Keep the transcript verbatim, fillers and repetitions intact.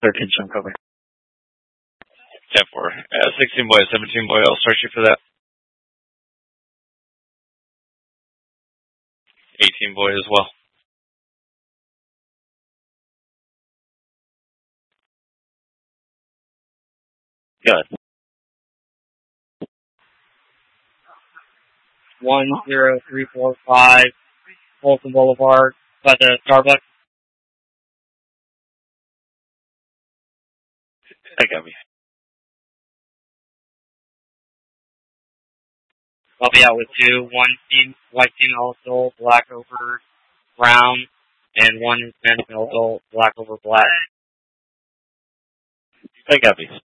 thirteen, show cover. ten four. Uh, sixteen boy, seventeen boy, I'll start you for that. eighteen boy as well. Good. one zero three four five Folsom Boulevard by the Starbucks. I got me. I'll be out with two. One team, white female adult, black over brown, and one Hispanic adult, black over black. I got me.